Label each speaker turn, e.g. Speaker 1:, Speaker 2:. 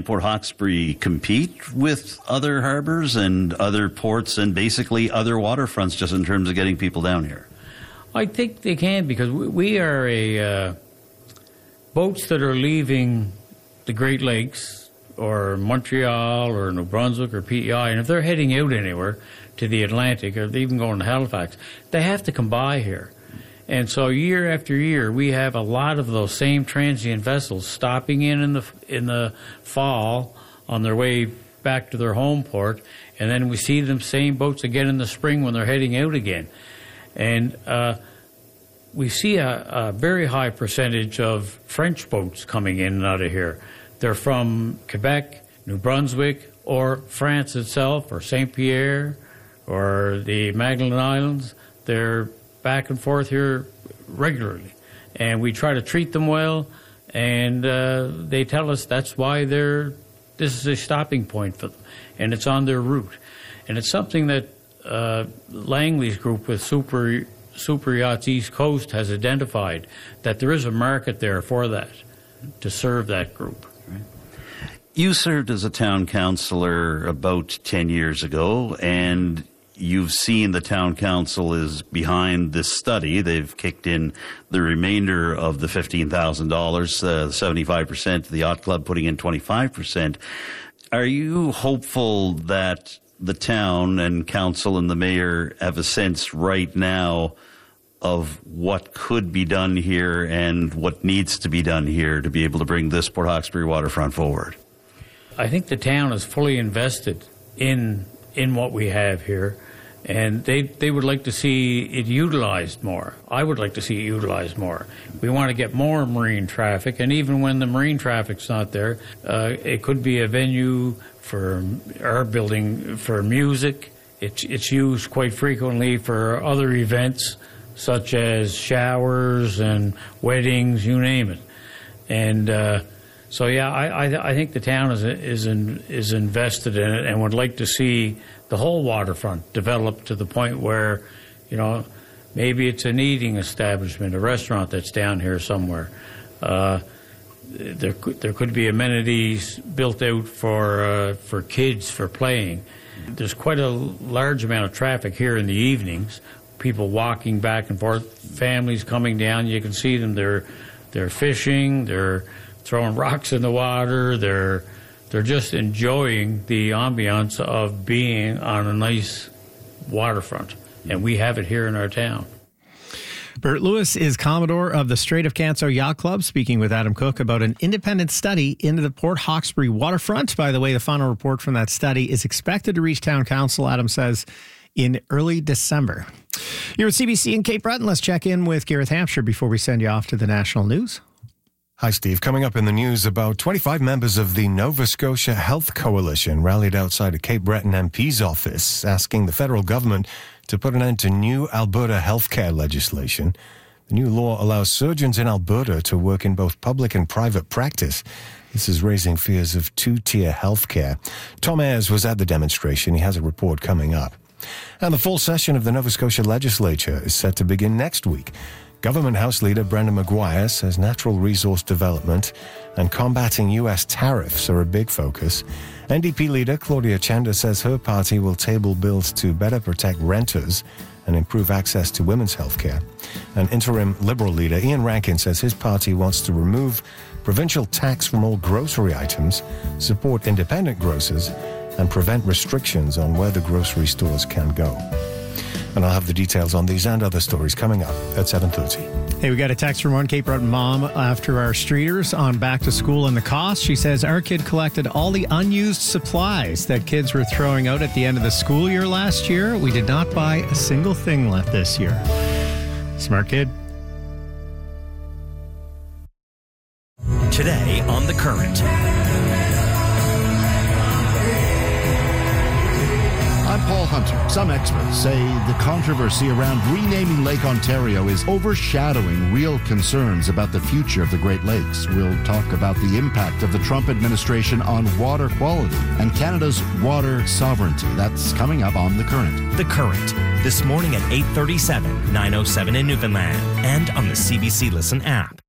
Speaker 1: can Port Hawkesbury compete with other harbors and other ports and basically other waterfronts just in terms of getting people down here?
Speaker 2: I think they can, because we are boats that are leaving the Great Lakes or Montreal or New Brunswick or PEI, and if they're heading out anywhere to the Atlantic or even going to Halifax, they have to come by here. And so year after year, we have a lot of those same transient vessels stopping in the fall on their way back to their home port, and then we see them same boats again in the spring when they're heading out again. And we see a very high percentage of French boats coming in and out of here. They're from Quebec, New Brunswick, or France itself, or Saint-Pierre, or the Magdalen Islands. They're back and forth here regularly. And we try to treat them well, and they tell us that's why this is a stopping point for them, and it's on their route. And it's something that Langley's group with Super Yachts East Coast has identified, that there is a market there for that, to serve that group.
Speaker 1: You served as a town councillor about 10 years ago, and you've seen the town council is behind this study. They've kicked in the remainder of the $15,000, 75%, the yacht club putting in 25%. Are you hopeful that the town and council and the mayor have a sense right now of what could be done here and what needs to be done here to be able to bring this Port Hawkesbury waterfront forward?
Speaker 2: I think the town is fully invested in what we have here, and they would like to see it utilized more. I would like to see it utilized more. We want to get more marine traffic, and even when the marine traffic's not there, it could be a venue for our building for music. It's used quite frequently for other events, such as showers and weddings, you name it. And so, yeah, I think the town is invested in it and would like to see the whole waterfront develop to the point where, maybe it's an eating establishment, a restaurant that's down here somewhere. There could be amenities built out for kids for playing. There's quite a large amount of traffic here in the evenings. People walking back and forth, families coming down. You can see them. They're fishing. They're throwing rocks in the water. They're just enjoying the ambiance of being on a nice waterfront, and we have it here in our town.
Speaker 3: Bert Lewis is Commodore of the Strait of Canso Yacht Club, speaking with Adam Cook about an independent study into the Port Hawkesbury waterfront. By the way, the final report from that study is expected to reach Town Council, Adam says, in early December. You're at CBC in Cape Breton. Let's check in with Gareth Hampshire before we send you off to the national news.
Speaker 4: Hi, Steve. Coming up in the news, about 25 members of the Nova Scotia Health Coalition rallied outside a Cape Breton MP's office asking the federal government to put an end to new Alberta healthcare legislation. The new law allows surgeons in Alberta to work in both public and private practice. This is raising fears of two-tier healthcare. Tom Ayres was at the demonstration. He has a report coming up. And the full session of the Nova Scotia Legislature is set to begin next week. Government House Leader Brendan Maguire says natural resource development and combating U.S. tariffs are a big focus. NDP leader Claudia Chenda says her party will table bills to better protect renters and improve access to women's health care. And interim Liberal leader Ian Rankin says his party wants to remove provincial tax from all grocery items, support independent grocers, and prevent restrictions on where the grocery stores can go. And I'll have the details on these and other stories coming up at 7:30.
Speaker 3: Hey, we got a text from one Cape Breton mom after our streeters on back to school and the cost. She says our kid collected all the unused supplies that kids were throwing out at the end of the school year last year. We did not buy a single thing left this year. Smart kid.
Speaker 5: Today on The Current.
Speaker 6: I'm Paul Hunter. Some experts say the controversy around renaming Lake Ontario is overshadowing real concerns about the future of the Great Lakes. We'll talk about the impact of the Trump administration on water quality and Canada's water sovereignty. That's coming up on The Current.
Speaker 5: The Current, this morning at 8:37, 9:07 in Newfoundland, and on the CBC Listen app.